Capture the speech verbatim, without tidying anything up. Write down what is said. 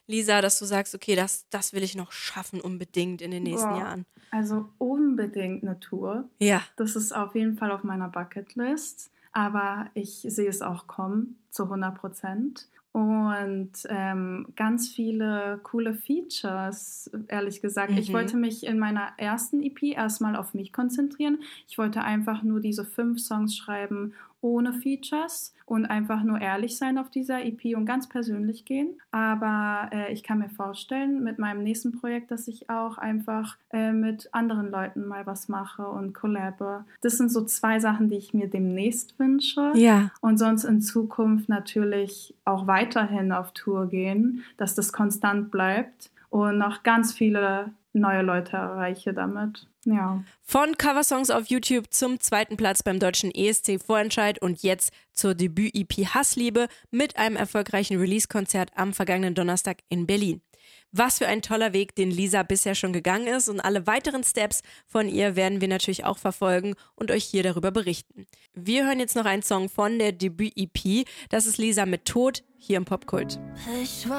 Lisa, dass du sagst, okay, das, das will ich noch schaffen unbedingt in den nächsten Boah, Jahren? also unbedingt eine Tour. Ja. Das ist auf jeden Fall auf meiner Bucketlist, aber ich sehe es auch kommen zu hundert Prozent. Und ähm, ganz viele coole Features, ehrlich gesagt. Ich wollte Mhm. mich in meiner ersten E P erstmal auf mich konzentrieren. Ich wollte einfach nur diese fünf Songs schreiben ohne Features und einfach nur ehrlich sein auf dieser E P und ganz persönlich gehen. Aber äh, ich kann mir vorstellen, mit meinem nächsten Projekt, dass ich auch einfach äh, mit anderen Leuten mal was mache und collabe. Das sind so zwei Sachen, die ich mir demnächst wünsche. Ja. Und sonst in Zukunft natürlich auch weiterhin auf Tour gehen, dass das konstant bleibt und noch ganz viele neue Leute erreiche damit. Ja. Von Coversongs auf YouTube zum zweiten Platz beim deutschen E S C-Vorentscheid und jetzt zur Debüt-E P Hassliebe mit einem erfolgreichen Release-Konzert am vergangenen Donnerstag in Berlin. Was für ein toller Weg, den Lisa bisher schon gegangen ist, und alle weiteren Steps von ihr werden wir natürlich auch verfolgen und euch hier darüber berichten. Wir hören jetzt noch einen Song von der Debüt-E P. Das ist Lisa mit Tod hier im Popkult.